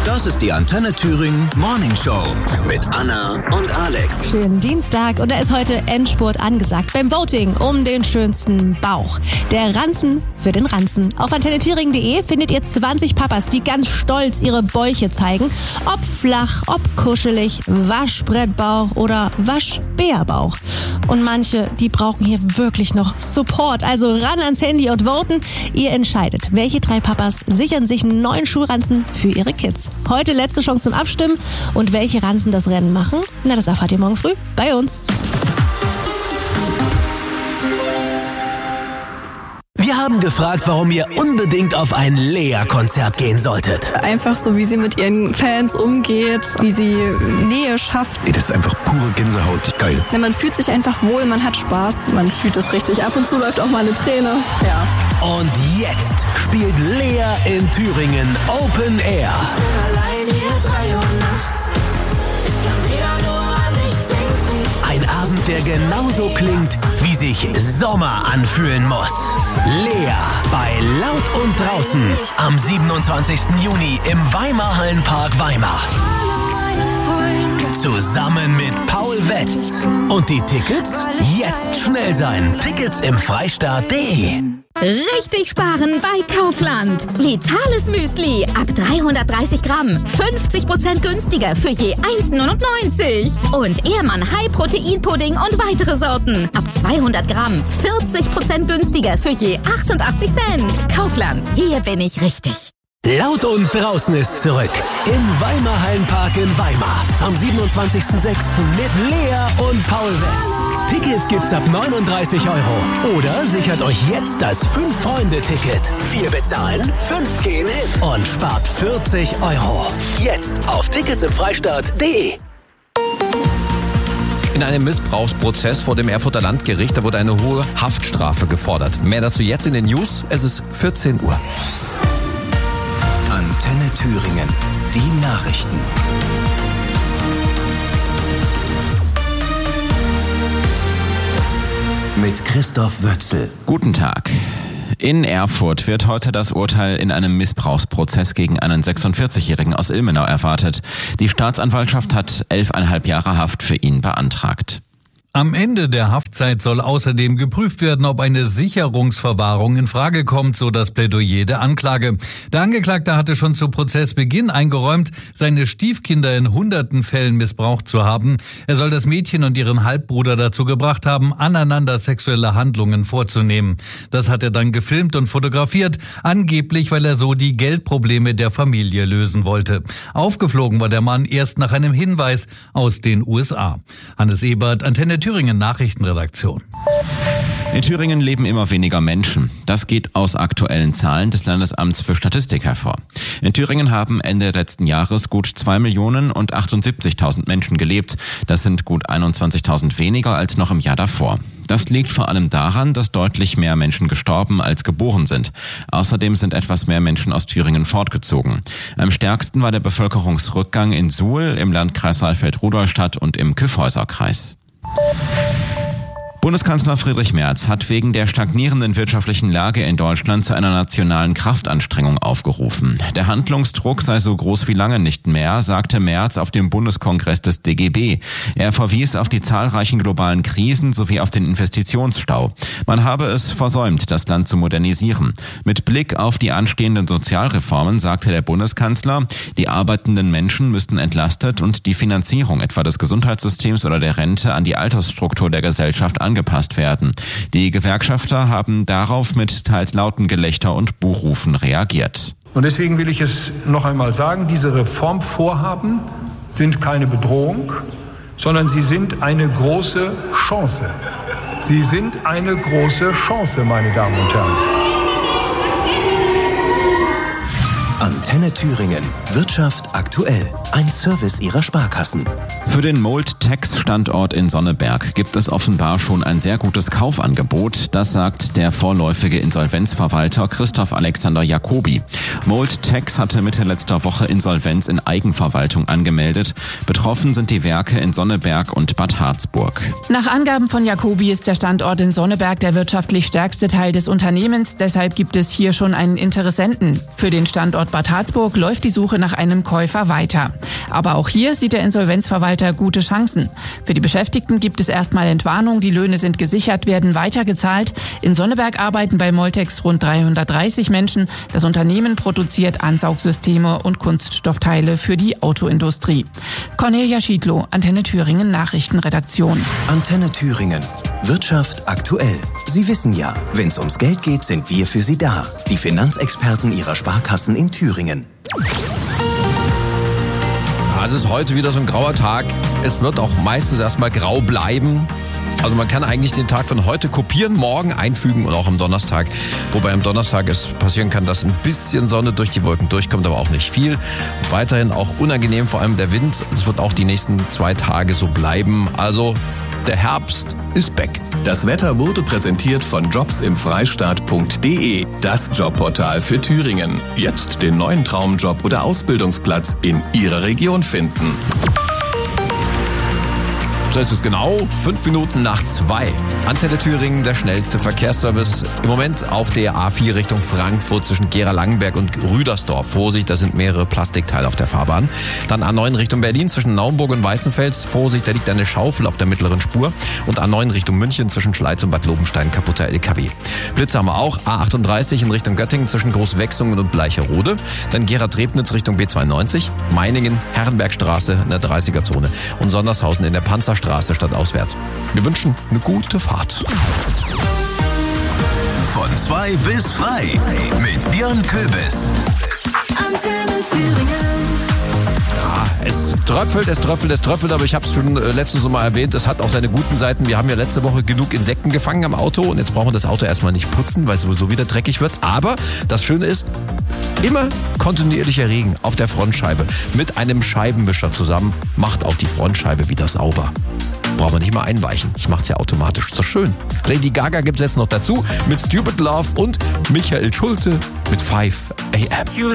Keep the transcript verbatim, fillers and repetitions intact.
Das ist die Antenne Thüringen Morning Show mit Anna und Alex. Schönen Dienstag und da ist heute Endspurt angesagt beim Voting um den schönsten Bauch. Der Ranzen für den Ranzen. Auf antenne thüringen punkt de findet ihr zwanzig Papas, die ganz stolz ihre Bäuche zeigen. Ob flach, ob kuschelig, Waschbrettbauch oder Waschbärbauch. Und manche, die brauchen hier wirklich noch Support. Also ran ans Handy und voten. Ihr entscheidet, welche drei Papas sichern sich einen neuen Schulranzen für ihre Kids. Heute letzte Chance zum Abstimmen. Und welche Ranzen das Rennen machen? Na, das erfahrt ihr morgen früh bei uns. Wir haben gefragt, warum ihr unbedingt auf ein Lea-Konzert gehen solltet. Einfach so, wie sie mit ihren Fans umgeht, wie sie Nähe schafft. Ey, das ist einfach pure Gänsehaut. Geil. Ja, man fühlt sich einfach wohl, man hat Spaß, man fühlt es richtig. Ab und zu läuft auch mal eine Träne. Ja. Und jetzt spielt Lea in Thüringen Open Air. Ich bin allein hier drei Uhr nachts. Ich kann wieder nur an dich denken. Ein Abend, der genauso klingt, wie sich Sommer anfühlen muss. Lea bei Laut und Draußen am siebenundzwanzigsten Juni im Weimar-Hallenpark Weimar. Zusammen mit Paul Wetz. Und die Tickets? Jetzt schnell sein. Tickets im Freistaat punkt de. Richtig sparen bei Kaufland. Vitales Müsli ab dreihundertdreißig Gramm. fünfzig Prozent günstiger für je eins neunundneunzig. Und Ehrmann High Protein Pudding und weitere Sorten. Ab zweihundert Gramm. vierzig Prozent günstiger für je achtundachtzig Cent. Kaufland. Hier bin ich richtig. Laut und Draußen ist zurück. Im Weimar-Hallenpark in Weimar. Am siebenundzwanzigsten sechsten mit Lea und Paul Wetz. Tickets gibt's ab neununddreißig Euro. Oder sichert euch jetzt das fünf-Freunde-Ticket. Vier bezahlen, fünf gehen hin und spart vierzig Euro. Jetzt auf Tickets im Freistaat punkt de. In einem Missbrauchsprozess vor dem Erfurter Landgericht, da wurde eine hohe Haftstrafe gefordert. Mehr dazu jetzt in den News. Es ist vierzehn Uhr. Antenne Thüringen. Die Nachrichten. Mit Christoph Wötzel. Guten Tag. In Erfurt wird heute das Urteil in einem Missbrauchsprozess gegen einen sechsundvierzigjährigen aus Ilmenau erwartet. Die Staatsanwaltschaft hat elfeinhalb Jahre Haft für ihn beantragt. Am Ende der Haftzeit soll außerdem geprüft werden, ob eine Sicherungsverwahrung in Frage kommt, so das Plädoyer der Anklage. Der Angeklagte hatte schon zu Prozessbeginn eingeräumt, seine Stiefkinder in hunderten Fällen missbraucht zu haben. Er soll das Mädchen und ihren Halbbruder dazu gebracht haben, aneinander sexuelle Handlungen vorzunehmen. Das hat er dann gefilmt und fotografiert, angeblich, weil er so die Geldprobleme der Familie lösen wollte. Aufgeflogen war der Mann erst nach einem Hinweis aus den U S A. Hannes Ebert, Antenne Thüringen Nachrichtenredaktion. In Thüringen leben immer weniger Menschen. Das geht aus aktuellen Zahlen des Landesamts für Statistik hervor. In Thüringen haben Ende letzten Jahres gut zwei Millionen und achtundsiebzigtausend Menschen gelebt. Das sind gut einundzwanzigtausend weniger als noch im Jahr davor. Das liegt vor allem daran, dass deutlich mehr Menschen gestorben als geboren sind. Außerdem sind etwas mehr Menschen aus Thüringen fortgezogen. Am stärksten war der Bevölkerungsrückgang in Suhl, im Landkreis Saalfeld-Rudolstadt und im Kyffhäuser-Kreis. Bundeskanzler Friedrich Merz hat wegen der stagnierenden wirtschaftlichen Lage in Deutschland zu einer nationalen Kraftanstrengung aufgerufen. Der Handlungsdruck sei so groß wie lange nicht mehr, sagte Merz auf dem Bundeskongress des D G B. Er verwies auf die zahlreichen globalen Krisen sowie auf den Investitionsstau. Man habe es versäumt, das Land zu modernisieren. Mit Blick auf die anstehenden Sozialreformen sagte der Bundeskanzler, die arbeitenden Menschen müssten entlastet und die Finanzierung etwa des Gesundheitssystems oder der Rente an die Altersstruktur der Gesellschaft angepasst werden. Die Gewerkschafter haben darauf mit teils lauten Gelächter und Buchrufen reagiert. Und deswegen will ich es noch einmal sagen, diese Reformvorhaben sind keine Bedrohung, sondern sie sind eine große Chance. Sie sind eine große Chance, meine Damen und Herren. Antenne Thüringen. Wirtschaft aktuell. ein Service Ihrer Sparkassen. Für den Mold-Tex-Standort in Sonneberg gibt es offenbar schon ein sehr gutes Kaufangebot. Das sagt der vorläufige Insolvenzverwalter Christoph Alexander Jacobi. Mold-Tex hatte Mitte letzter Woche Insolvenz in Eigenverwaltung angemeldet. Betroffen sind die Werke in Sonneberg und Bad Harzburg. Nach Angaben von Jacobi ist der Standort in Sonneberg der wirtschaftlich stärkste Teil des Unternehmens. Deshalb gibt es hier schon einen Interessenten. Für den Standort Bad Harzburg läuft die Suche nach einem Käufer weiter. Aber auch hier sieht der Insolvenzverwalter gute Chancen. Für die Beschäftigten gibt es erstmal Entwarnung, die Löhne sind gesichert, werden weitergezahlt. In Sonneberg arbeiten bei Moltex rund dreihundertdreißig Menschen. Das Unternehmen produziert Ansaugsysteme und Kunststoffteile für die Autoindustrie. Cornelia Schiedlow, Antenne Thüringen Nachrichtenredaktion. Antenne Thüringen. Wirtschaft aktuell. Sie wissen ja, wenn es ums Geld geht, sind wir für Sie da. Die Finanzexperten Ihrer Sparkassen in Thüringen. Es ist heute wieder so ein grauer Tag. Es wird auch meistens erstmal grau bleiben. Also man kann eigentlich den Tag von heute kopieren, morgen einfügen und auch am Donnerstag. Wobei am Donnerstag es passieren kann, dass ein bisschen Sonne durch die Wolken durchkommt, aber auch nicht viel. Weiterhin auch unangenehm, vor allem der Wind. Es wird auch die nächsten zwei Tage so bleiben. Also der Herbst ist back. Das Wetter wurde präsentiert von jobs im freistaat punkt de, das Jobportal für Thüringen. Jetzt den neuen Traumjob oder Ausbildungsplatz in Ihrer Region finden. So ist es genau, fünf Minuten nach zwei. Antenne Thüringen, der schnellste Verkehrsservice. Im Moment auf der A vier Richtung Frankfurt zwischen Gera-Langenberg und Rüdersdorf. Vorsicht, da sind mehrere Plastikteile auf der Fahrbahn. Dann A neun Richtung Berlin zwischen Naumburg und Weißenfels. Vorsicht, da liegt eine Schaufel auf der mittleren Spur. Und A neun Richtung München zwischen Schleiz und Bad Lobenstein, kaputter L K W. Blitze haben wir auch. A achtunddreißig in Richtung Göttingen zwischen Großwechsungen und Bleicherode. Dann Gera-Trebnitz Richtung B zweiundneunzig. Meiningen, Herrenbergstraße in der dreißiger-Zone. Und Sondershausen in der Panzerstraße stadtauswärts. Wir wünschen eine gute Fahrt. Von zwei bis frei mit Björn Köbis. Antenne Thüringen. Ja, es tröpfelt, es tröpfelt, es tröpfelt, aber ich habe es schon äh, letztens so mal erwähnt, es hat auch seine guten Seiten. Wir haben ja letzte Woche genug Insekten gefangen am Auto und jetzt brauchen wir das Auto erstmal nicht putzen, weil es sowieso wieder dreckig wird. Aber das Schöne ist, immer kontinuierlicher Regen auf der Frontscheibe mit einem Scheibenwischer zusammen macht auch die Frontscheibe wieder sauber. Braucht man nicht mal einweichen. Das macht's ja automatisch. Ist doch schön. Lady Gaga gibt's jetzt noch dazu mit Stupid Love und Michael Schulze mit five a m